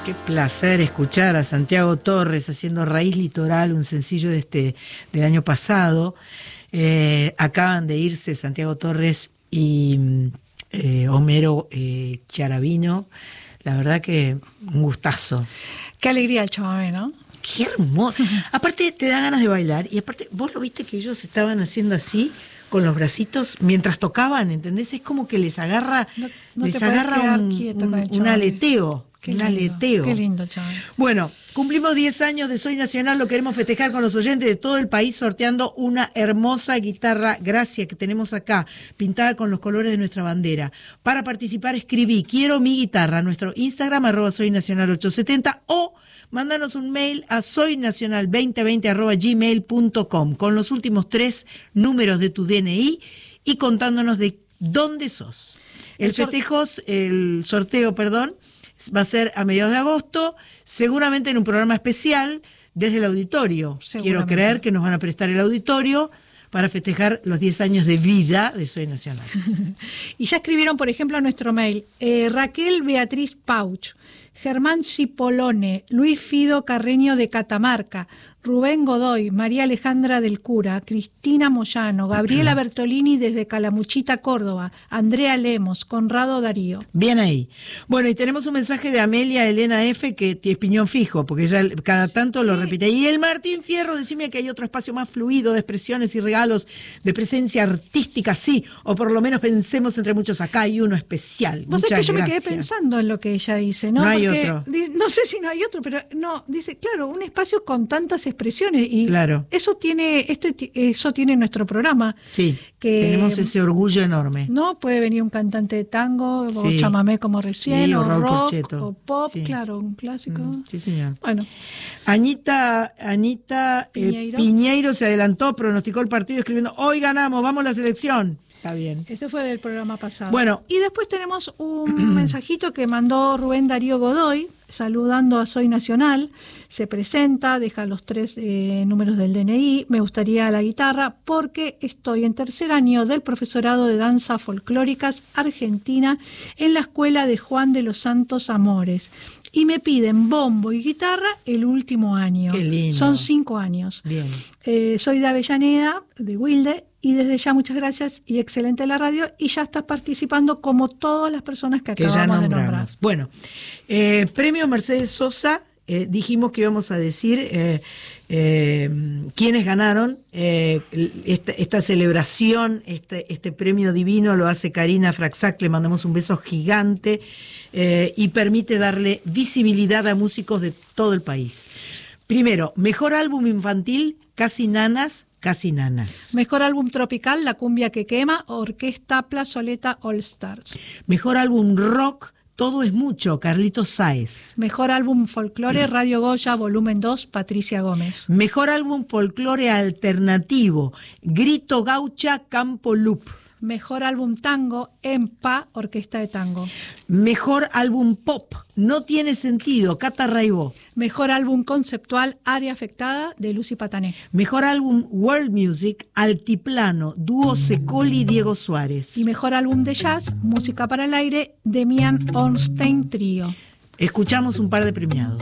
Qué placer escuchar a Santiago Torres haciendo Raíz Litoral, un sencillo del año pasado. Acaban de irse Santiago Torres y Homero Chiaravino. La verdad que un gustazo. Qué alegría el chamamé, ¿no? Qué hermoso. Aparte te da ganas de bailar y aparte vos lo viste que ellos estaban haciendo así con los bracitos mientras tocaban, ¿entendés? Es como que les agarra, un aleteo. Qué lindo, chaval. Bueno, cumplimos 10 años de Soy Nacional, lo queremos festejar con los oyentes de todo el país sorteando una hermosa guitarra Gracia que tenemos acá, pintada con los colores de nuestra bandera. Para participar escribí quiero mi guitarra a nuestro Instagram @soynacional870 o mándanos un mail a soynacional2020@gmail.com con los últimos 3 números de tu DNI y contándonos de dónde sos. El sorteo, va a ser a mediados de agosto, seguramente en un programa especial desde el auditorio. Quiero creer que nos van a prestar el auditorio para festejar los 10 años de vida de Soy Nacional. Y ya escribieron, por ejemplo, a nuestro mail, Raquel Beatriz Pauch, Germán Cipolone, Luis Fido Carreño de Catamarca, Rubén Godoy, María Alejandra del Cura, Cristina Moyano, Gabriela Bertolini desde Calamuchita, Córdoba, Andrea Lemos, Conrado Darío. Bien ahí. Bueno, y tenemos un mensaje de Amelia Elena F. que es piñón fijo, porque ella cada tanto lo repite. Y el Martín Fierro, decime que hay otro espacio más fluido de expresiones y regalos, de presencia artística, sí, o por lo menos pensemos entre muchos, acá hay uno especial. Vos sabés que yo gracias. me quedé pensando en lo que ella dice, ¿no? No hay porque, otro. No sé si no hay otro, pero no, dice, claro, un espacio con tantas expresiones y claro. Eso tiene nuestro programa. Sí, que tenemos ese orgullo enorme. No puede venir un cantante de tango o chamamé como recién, sí, o rock Porchetto. O pop, sí. Claro, un clásico. Sí, señor. Bueno. Anita Piñeiro se adelantó, pronosticó el partido escribiendo, hoy ganamos, vamos a la selección. Está bien. Ese fue del programa pasado. Bueno. Y después tenemos un mensajito que mandó Rubén Darío Godoy, saludando a Soy Nacional. Se presenta, deja los 3 números del DNI. Me gustaría la guitarra porque estoy en tercer año del profesorado de danza folclóricas argentina en la escuela de Juan de los Santos Amores. Y me piden bombo y guitarra el último año. Qué lindo. Son 5 años. Bien. Soy de Avellaneda, de Wilde, y desde ya muchas gracias y excelente la radio. Y ya estás participando como todas las personas que acabamos de nombrar. Bueno, premio Mercedes Sosa, dijimos que íbamos a decir quiénes ganaron esta celebración, este premio divino lo hace Karina Fraxac, le mandamos un beso gigante y permite darle visibilidad a músicos de todo el país. Primero, mejor álbum infantil, Casi Nanas. Mejor álbum tropical, La cumbia que quema, Orquesta Plazoleta All Stars. Mejor álbum rock, Todo es mucho, Carlitos Sáez. Mejor álbum folclore, Radio Goya, volumen 2, Patricia Gómez. Mejor álbum folclore alternativo, Grito Gaucha, Campo Loop. Mejor álbum tango, EMPA, Orquesta de Tango. Mejor álbum pop, No tiene sentido, Cata Raibó. Mejor álbum conceptual, Área afectada, de Lucy Patané. Mejor álbum world music, Altiplano, dúo Secoli y Diego Suárez. Y mejor álbum de jazz, Música para el aire, Demian Ornstein Trío. Escuchamos un par de premiados.